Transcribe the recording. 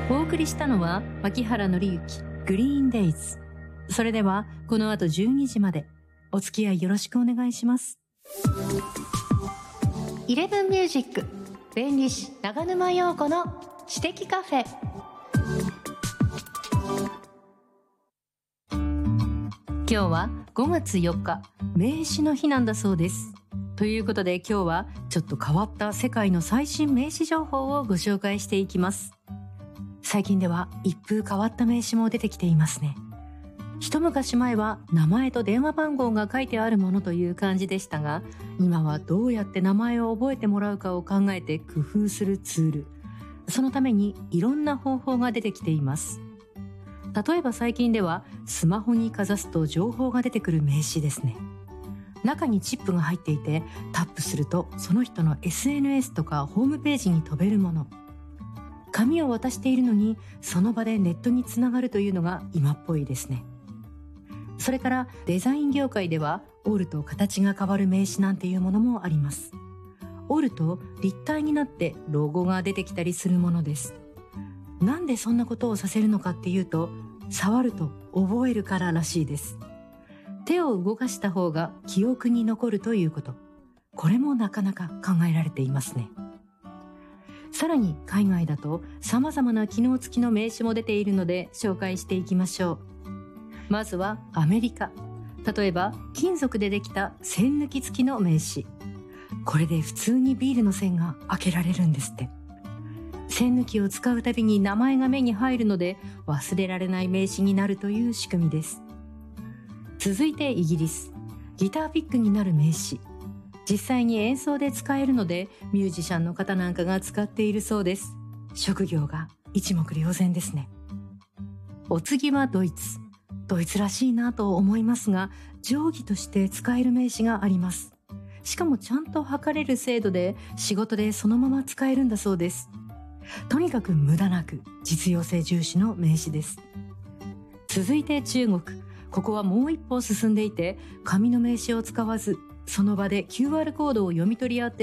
お送りしたのは牧原紀之グリーンデイズ。それではこの後12時までお付き合いよろしくお願いします。 イレブンミュージック弁理士長沼陽子の知的カフェ。 今日は5月4日名詞の日なんだそうです。ということで今日はちょっと変わった世界の最新名詞情報をご紹介していきます。最近では一風変わった名詞も出てきていますね。一昔前は名前と電話番号が書いてあるものという感じでしたが、今はどうやって名前を覚えてもらうかを考えて工夫するツール。そのためにいろんな方法が出てきています。例えば最近ではスマホにかざすと情報が出てくる名詞ですね。中にチップが入っていてタップするとその人の SNS とかホームページに飛べるもの。紙を渡しているのにその場でネットにつながるというのが今っぽいですね。それからデザイン業界では折ると形が変わる名詞なんていうものもあります。折ると立体になってロゴが出てきたりするものです。なんでそんなことをさせるのかっていうと、触ると覚えるかららしいです。手を動かした方が記憶に残るということ。これもなかなか考えられていますね。さらに海外だと様々な機能付きの名詞も出ているので紹介していきましょう。まずはアメリカ。例えば金属でできた栓抜き付きの名詞。これで普通にビールの栓が開けられるんですって。栓抜きを使うたびに名前が目に入るので忘れられない名詞になるという仕組みです。続いてイギリス。ギターピックになる名詞。実際に演奏で使えるのでミュージシャンの方なんかが使っているそうです。職業が一目瞭然ですね。お次はドイツ。ドイツらしいなと思いますが、定規として使える名詞があります。しかもちゃんと測れる精度で仕事でそのまま使えるんだそうです。とにかく無駄なく実用性重視の名詞です。続いて中国。ここはもう一歩進んでいて、紙の名詞を使わずその場で QR コードを読み取り合って